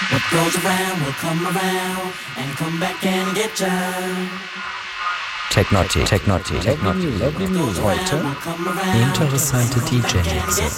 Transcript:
What goes around will come around and come back and get ya. Technotic. Heute interessante DJ-Mixe.